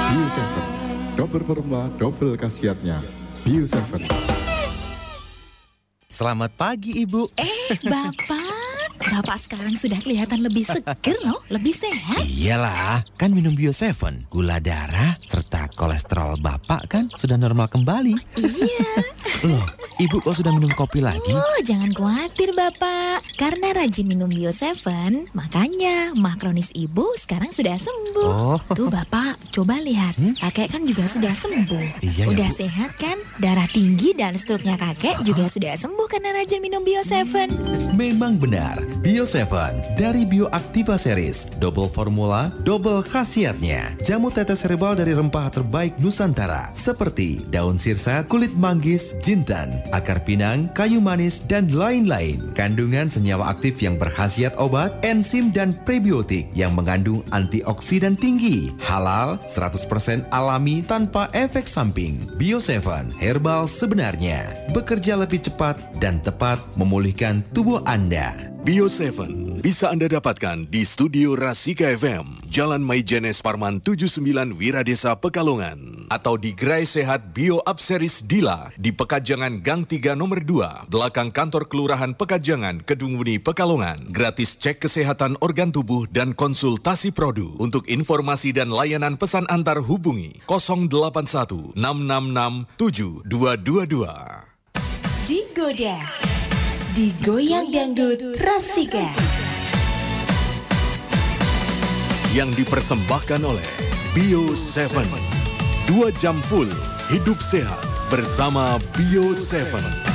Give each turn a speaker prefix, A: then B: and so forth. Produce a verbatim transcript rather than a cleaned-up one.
A: Bio tujuh, double formula, double khasiatnya. Bio tujuh.
B: Selamat pagi, Ibu.
C: Eh, Bapak. Bapak sekarang sudah kelihatan lebih seger loh, lebih sehat.
B: Iyalah, kan minum Bio tujuh. Gula darah serta kolesterol Bapak kan sudah normal kembali.
C: Iya.
B: Loh, Ibu kok sudah minum kopi lagi?
C: Oh, jangan khawatir Bapak. Karena rajin minum Bio tujuh, makanya mah kronis Ibu sekarang sudah sembuh.
B: Oh.
C: Tuh Bapak, coba lihat. Hmm? Kakek kan juga sudah sembuh.
B: Iya,
C: udah
B: ya,
C: sehat kan? Darah tinggi dan struknya kakek juga sudah sembuh karena rajin minum Bio tujuh.
D: Memang benar, Bio tujuh dari Bioactiva Series, double formula, double khasiatnya. Jamu tetes herbal dari rempah terbaik Nusantara, seperti daun sirsak, kulit manggis, jintan, akar pinang, kayu manis, dan lain-lain. Kandungan senyawa aktif yang berkhasiat obat, enzim, dan prebiotik yang mengandung antioksidan tinggi. Halal, seratus persen alami tanpa efek samping. Bio tujuh, herbal sebenarnya. Bekerja lebih cepat dan tepat memulihkan tubuh Anda.
E: Bio tujuh bisa Anda dapatkan di Studio Rasika F M, Jalan Maijenes Parman tujuh puluh sembilan Wiradesa Pekalongan, atau di Gerai Sehat Bio Upseries Dila di Pekajangan Gang tiga nomor dua, belakang kantor Kelurahan Pekajangan, Kedung Muni, Pekalongan. Gratis cek kesehatan organ tubuh dan konsultasi produk. Untuk informasi dan layanan pesan antar hubungi nol delapan satu enam enam enam tujuh dua dua dua.
F: Digoda, digoyang dangdut Rasika.
E: Yang dipersembahkan oleh Bio tujuh. Dua jam full hidup sehat bersama Bio tujuh.